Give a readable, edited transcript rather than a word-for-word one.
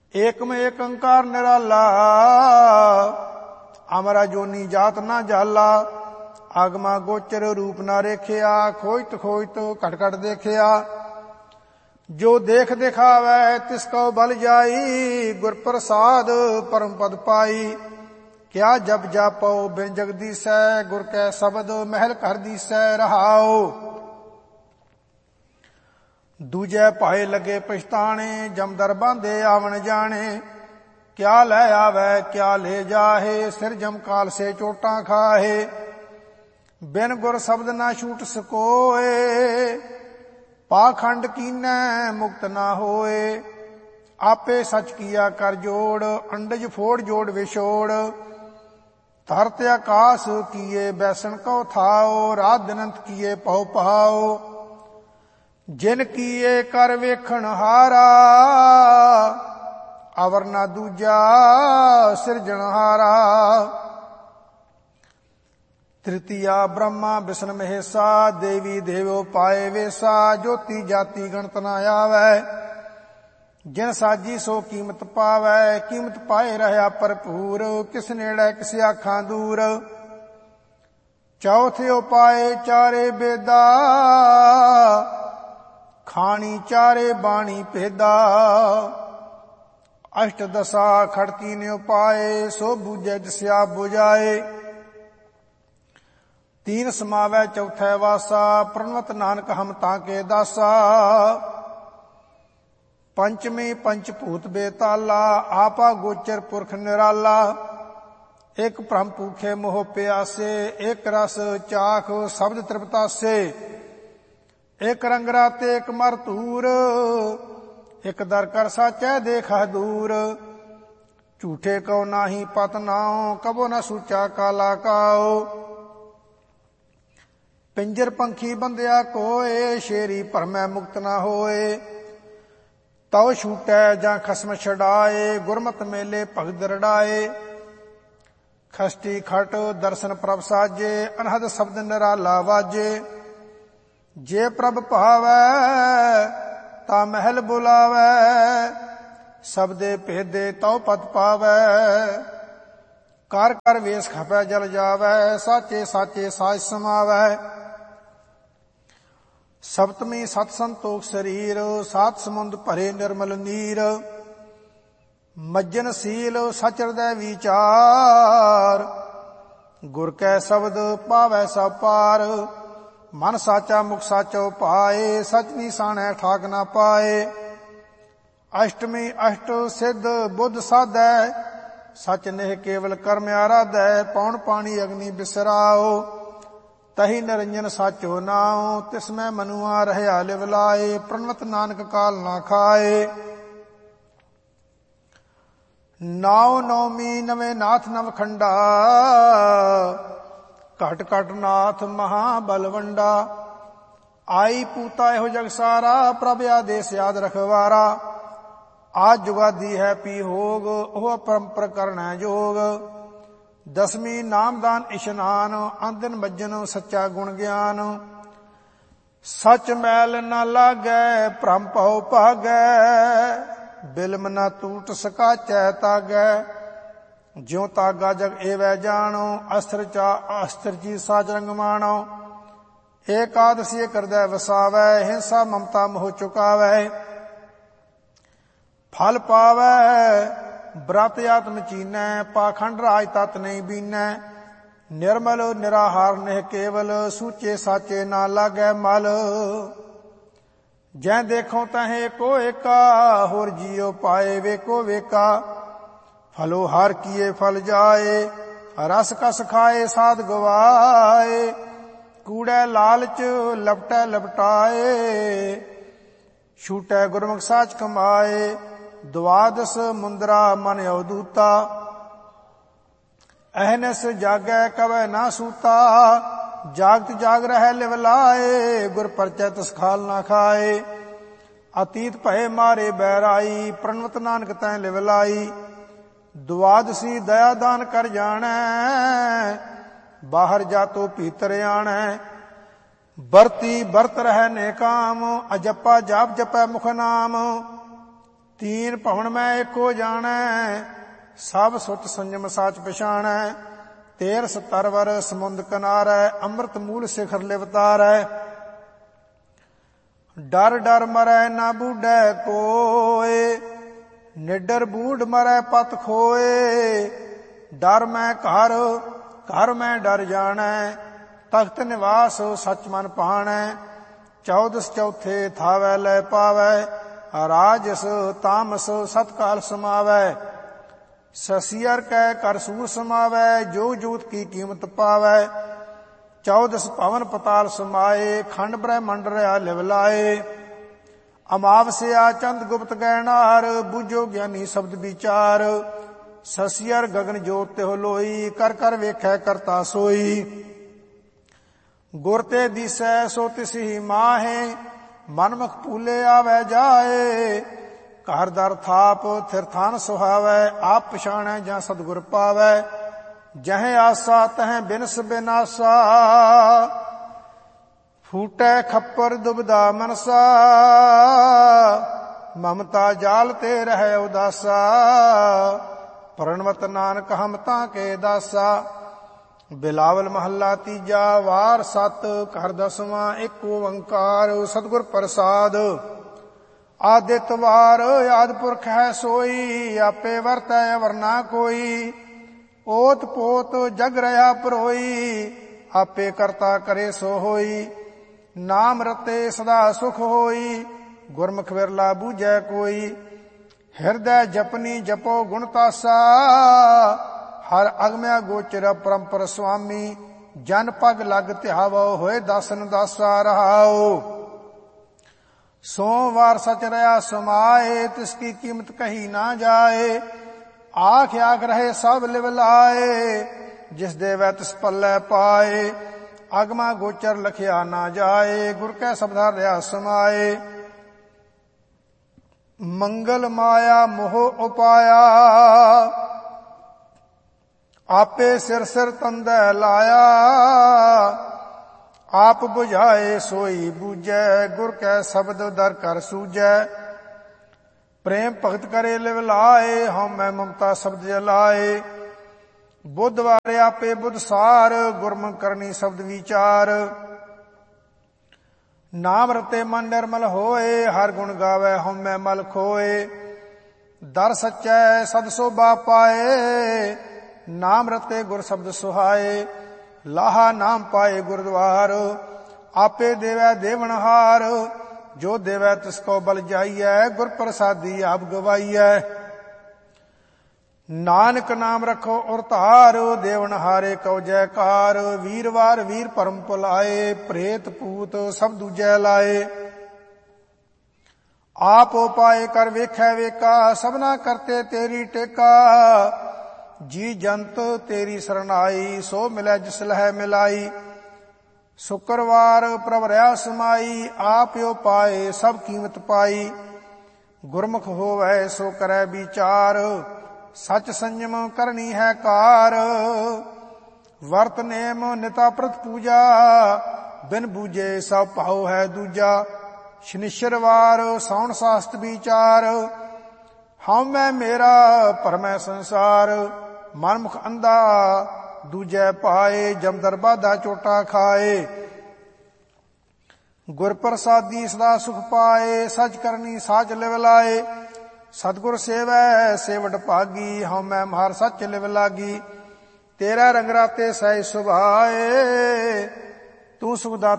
ਏਕਮ ਏਕ ਓੰਕਾਰ ਨਿਰਾਲਾ, ਅਮਰਾ ਜੋਨੀ ਜਾਤ ਨਾ ਜਾਲਾ। ਆਗਮਾ ਗੋਚਰ ਰੂਪ ਨਾ ਰੇਖਿਆ, ਖੋਜਤ ਖੋਜਤ ਘਟ ਘਟ ਦੇਖਿਆ। ਜੋ ਦੇਖ ਦਿਖਾਵੈ ਤਿਸ ਕਉ ਬਲ ਜਾਈ, ਗੁਰ ਪ੍ਰਸਾਦ ਪਰਮ ਪਦ ਪਾਈ। ਕਿਆ ਜਪ ਜਾਪਉ ਬਿਨ ਜਗਦੀਸੈ, ਗੁਰ ਕੈ ਸ਼ਬਦ ਮਹਿਲ ਘਰ ਦੀਸੈ ਰਹਾਉ। ਦੂਜੈ ਭਾਏ ਲੱਗੇ ਪਛਤਾਣੇ, ਜਮਦਰ ਬਾਂਧੇ ਆਵਣ ਜਾਣੇ। ਕਿਆ ਲੈ ਆਵੈ ਕਿਆ ਲੈ ਜਾਹੇ, ਸਿਰ ਜਮ ਕਾਲ ਸੇ ਚੋਟਾਂ ਖਾਹੇ। ਬਿਨ ਗੁਰ ਸ਼ਬਦ ਨਾ ਛੂਟ ਸਕੋਏ, ਪਾਖੰਡ ਕੀਨੈ ਮੁਕਤ ਨਾ ਹੋਏ। ਆਪੇ ਸਚ ਕੀਆ ਕਰ ਜੋੜ, ਅੰਡਜ ਫੋੜ ਜੋੜ ਵਿਛੋੜ। ਧਰਤ ਆਕਾਸ ਕੀਏ ਬੈਸਣ ਕਉ ਥਾਓ, ਰਾਤ ਦਿਨੰਤ ਕੀਏ ਪਉ ਪਹਾਓ। ਜਿਨ ਕੀਏ ਕਰ ਵੇਖਣ ਹਾਰਾ, ਅਵਰ ਨਾ ਦੂਜਾ ਸਿਰਜਣਹਾਰਾ। ਤ੍ਰਿਤੀਆ ਬ੍ਰਹਮਾ ਬਿਸ਼ਨ ਮਹੇਸਾ, ਦੇਵੀ ਦੇਵੋ ਪਾਏ ਵੇਸਾ। ਜੋਤੀ ਜਾਤੀ ਗਣਤ ਨਾ ਆਵੈ, ਜਿਨ ਸਾਜੀ ਸੋ ਕੀਮਤ ਪਾਵੈ। ਕੀਮਤ ਪਾਏ ਰਹਾ ਭਰਪੂਰ, ਕਿਸ ਨੇੜੇ ਕਿਸ ਆਖਾਂ ਦੂਰ। ਚੌਥੇ ਉਪਾਏ ਚਾਰੇ ਬੇਦਾ, ਖਾਣੀ ਚਾਰੇ ਬਾਣੀ ਭੇਦਾ। ਅਸ਼ਟ ਦਸਾ ਖੜਤੀ ਨੇ ਉਪਾਏ, ਸੋ ਬੂਝੈ ਜਿਸਿਆ ਬੁਝਾਏ। ਤੀਨ ਸਮਾਵੈ ਚੌਥੈ ਵਾਸਾ, ਪ੍ਰਣਵਤ ਨਾਨਕ ਹਮ ਤਾਕੇ ਦਾਸਾ। ਪੰਚਮੀ ਪੰਚ ਭੂਤ ਬੇਤਾਲਾ, ਆਪਾ ਗੋਚਰ ਪੁਰਖ ਨਿਰਾਲਾ। ਇਕ ਭ੍ਰਮ ਭੂਖੇ ਮੋਹ ਪਿਆਸੇ, ਇਕ ਰਸ ਚਾਖ ਸ਼ਬਦ ਤ੍ਰਿਪਤਾਸੇ। ਇਕ ਰੰਗ ਰਾਤੇ ਇਕ ਮਰ ਧੂਰ, ਇਕ ਦਰ ਕਰ ਸਾਚੈ ਦੇਖਾ ਦੂਰ। ਝੂਠੇ ਕਉ ਨਾਹੀ ਪਤ ਨਾਉ, ਕਬੋ ਨ ਸੂਚਾ ਕਾਲਾ ਕਾਉ। ਪਿੰਜਰ ਪੰਖੀ ਬੰਧਿਆ ਕੋਏ, ਸ਼ੇਰੀ ਭਰਮੈ ਮੁਕਤ ਨਾ ਹੋਏ। ਤਉ ਛੂਟੈ ਜਾਂ ਖਸਮ ਛਡਾਏ, ਗੁਰਮਤਿ ਮੇਲੇ ਭਗਤ ਰੜਾਏ। ਖਸਟੀ ਖਟ ਦਰਸ਼ਨ ਪ੍ਰਭ ਸਾਜੇ, ਅਨਹਦ ਸ਼ਬਦ ਨਿਰਾਲਾ ਵਾਜੇ। ਜੇ ਪ੍ਰਭ ਭਾਵੈ ਤਾ ਮਹਿਲ ਬੁਲਾਵੈ, ਸਬਦੇ ਭੇਦੇ ਤਉ ਪਦ ਪਾਵੈ। ਕਰ ਕਰ ਵੇਸ ਖਪੈ ਜਲ ਜਾਵੈ, ਸਾਚੇ ਸਾਚੇ ਸਾਚ ਸਮਾਵੈ। ਸਪਤਮੀ ਸਤ ਸੰਤੋਖ ਸਰੀਰ, ਸਾਤ ਸਮੁੰਦ ਭਰੇ ਨਿਰਮਲ ਨੀਰ। ਮੱਜਨ ਸੀਲ ਸਚ ਹਿਰਦੈ ਵਿਚਾਰ, ਗੁਰ ਕੈ ਸ਼ਬਦ ਪਾਵੈ ਸਭ ਪਾਰ। ਮਨ ਸਾਚਾ ਮੁਖ ਸਾਚੋ ਪਾਏ, ਸਚ ਨਿਸਾਣੈ ਠਾਕ ਨਾ ਪਾਏ। ਅਸ਼ਟਮੀ ਅਸ਼ਟ ਸਿੱਧ ਬੁੱਧ ਸਾਧੈ, ਸਚ ਨੇਹ ਕੇਵਲ ਕਰਮ ਆਰਾਧੈ। ਪੌਣ ਪਾਣੀ ਅਗਨੀ ਬਿਸਰਾਓ, ਤਹੀ ਨਿਰੰਜਨ ਸਾਚੋ ਨਾਉ। ਤਿਸ ਮੈਂ ਮਨੁਆ ਰਹਿਆ ਲਿਵ ਲਾਏ, ਪ੍ਰਣਵਤ ਨਾਨਕ ਕਾਲ ਨਾ ਖਾਏ। ਨਾਉ ਨੌਮੀ ਨਵੇਂ ਨਾਥ ਨਵਖੰਡਾ, ਘਟ ਘਟ ਨਾਥ ਮਹਾ ਬਲਵੰਡਾ। ਆਈ ਪੂਤਾ ਇਹੋ ਜਗ ਸਾਰਾ, ਪ੍ਰਭ ਆਦੇਸ ਯਾਦ ਰਖਵਾਰਾ। ਆਜ ਜੁਗਾਦੀ ਹੈ ਪੀ ਹੋਗ, ਉਹ ਪਰੰਪਰ ਕਰਣੈ ਜੋਗ। ਦਸਵੀਂ ਨਾਮਦਾਨ ਇਸ਼ਨਾਨ, ਆਂਦਨ ਮੱਜਨ ਸੱਚਾ ਗੁਣ ਗਿਆਨ। ਸਚ ਮੈਲ ਨ ਲਾਗੈ ਭ੍ਰਮ ਭਉ ਭਾਗੈ, ਬਿਲਮ ਨ ਟੂਟ ਸਕਾਚੈ ਤਾਗੈ। ਜਿਉ ਤਾਗਾ ਜਗ ਏਵੈ ਜਾਣੋ, ਅਸਤਰ ਚਾ ਅਸਤਰ ਜੀ ਸਾਜ ਰੰਗ ਮਾਣੋ। ਏਕਾਦਸੀ ਕਰਦੈ ਵਸਾਵੈ, ਹਿੰਸਾ ਮਮਤਾ ਮੋਹ ਚੁਕਾਵੈ। ਫਲ ਪਾਵੈ ਬ੍ਰਤ ਆਤਮ ਚੀਨੈ, ਪਾਖੰਡ ਰਾਜ ਤਤ ਨਹੀਂ ਬੀਨੈ। ਨਿਰਮਲ ਨਿਰਾਹਾਰ ਨਿਹ ਕੇਵਲ, ਸੂਚੇ ਸਾਚੇ ਨਾ ਲਾਗੈ ਮਲ। ਜੈ ਦੇਖੋ ਤਹੇ ਕੋ ਏਕਾ, ਹੋਰ ਜੀਉ ਪਾਏ ਵੇਕੋ ਵੇਕਾ। ਫਲੋ ਹਰ ਕੀਏ ਫਲ ਜਾਏ, ਰਸ ਕਸ ਖਾਏ ਸਾਧ ਗਵਾਏ। ਕੂੜੈ ਲਾਲਚ ਲਪਟੈ ਲਪਟਾਏ, ਛੂਟੈ ਗੁਰਮੁਖ ਸਾਚ ਕਮਾਏ। ਦੁਆਦਸ ਮੁੰਦਰਾ ਮਨ ਅਵਦੂਤਾ, ਅਹਨਸ ਜਾਗੈ ਕਵੈ ਨਾ ਸੂਤਾ। ਜਾਗਤ ਜਾਗ ਰਹਿ ਲਿਵ ਲਾਏ, ਗੁਰ ਪਰਚੈ ਤਿਸ ਖਾਲ ਨਾ ਖਾਏ। ਅਤੀਤ ਭਏ ਮਾਰੇ ਬੈਰਾਈ, ਪ੍ਰਣਵਤ ਨਾਨਕ ਤੈ ਲਿਵ ਲਾਈ। ਦੁਆਦਸੀ ਦਇਆ ਦਾਨ ਕਰ ਜਾਣੈ, ਬਾਹਰ ਜਾਤੋ ਭੀਤਰ ਆਣੈ। ਬਰਤੀ ਬਰਤ ਰਹਿ ਨੇਕਾਮ, ਅਜੱਪਾ ਜਾਪ ਜਪੈ ਮੁਖ ਨਾਮ। तीन भवन मैं एको जाणै, सब सुच संयम साच पछाणै। तेरस तरवर समुंद किनारै, अमृत मूल शिखर लिवतारै। डर डर मरै ना बूढ़ै कोय, निडर बूढ़ मरै पत खोए। डर मैं घर, घर मैं डर जाणै, तख्त निवास सच मन पाणै। चौदस चौथे थावै लै पावै, राजस तामस सतकाल समावै। ससियर कै कर सूर समावै, जो जोत की कीमत पावै। चौदस भवन पताल समाए, खंड ब्रह्मंड रहा लिवलाए। अमावस्या चंद गुप्त गैनार, बूझो ज्ञानी शब्द विचार। ससियर गगन जोत तिहो लोई, कर कर वेखै करता सोई। गुर ते दिसै सो तिसि माहे, मनमुख पूले आवे जाए। घर दर थाप थिर थान सुहावै, आप पछाणै जां सतगुर पावै। जह आसा तह बिनस बिनासा, फूटै खप्पर दुबदा मनसा। ममता जाल ते रहै उदासा, प्रणवत नानक हम तां के दासा। बिलावल महला तीजा, वार सत, घर दसवां, एक ओंकार सतगुर प्रसाद। आदित वार आदि पुरख है सोई, आपे वरतै अवर ना कोई। ओत पोत जग रहा परोई, आपे करता करे सो होई। नाम रते सदा सुख होई, गुरमुख विरला बूझै कोई। हृदय जपनी जपो गुण तासा, हर अगम्या गोचर परंपर स्वामी। जन पग लग ध्यावो, होए दासन दासा रहाओ। सोमवार सच रहा समाए, तिसकी कीमत कही ना जाए। आख आख रहे सब लिवलाए, जिस देवै तिस पल्लै पाए। अगमा गोचर लखिया ना जाए, गुर कै शब्दा रहा समाए। मंगल माया मोह उपाया, आपे सिर सिर तंदै लाया। आप बुझाए सोई बूझै, गुर कै शब्द दर कर सूझै। प्रेम भगत करे लिवलाए, हम मैं ममता शब्द जलाए। बुधवार आपे बुध सार, गुरमुख करनी शब्द विचार। नाम रते मन निर्मल होए, हर गुण गावे हम मैं मल खोए। दर सच्चै सद शोभा पाए, नाम रते गुर शब्द सुहाए। लाहा नाम पाए गुरुद्वार, आपे देवै देवनहार। जो देवै तिसको बल जाइयै, गुर प्रसादी आप गवाइयै। नानक नाम रखो और तार, देवनहारे कौ जयकार। वीरवार वीर परम पुलाए, प्रेत पूत सब दूजै लाए। आप उपाय कर वेखै वेका, सबना करते तेरी टेका। जी जंत तेरी शरणाई, सो मिलै जिस लह मिलाई। शुक्रवार प्रभ रहा समाई, आप उपाय सब कीमत पाई। गुरमुख होवै सो करै विचार, सच संयम करनी है कार। वर्त नेम निता प्रत पूजा, बिन बूझे सब भाव है दूजा। शनिश्चरवार साउन शास्त्र विचार, हम मैं मेरा भरमै संसार। मनमुख अंधा दूजै पाए, जमदर बाधा चोटा खाए। गुर प्रसादी सदा सुख पाए, सच करनी साच लिवलाए। सतगुर सेवै सेवट भागी, हम मैं मार सच लिव लागी। तेरा रंग राते सह सुभाए, तू सुखदाता